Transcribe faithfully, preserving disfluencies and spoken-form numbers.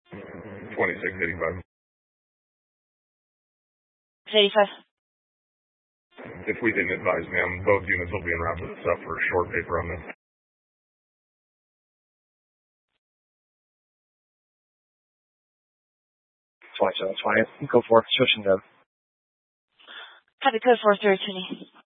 twenty-six eighty-five. eighty-five. If we didn't advise, ma'am, both units will be en route to the stuff for a short paper on this. twenty-seven twenty. Go for it. Switching to Copy code four zero two.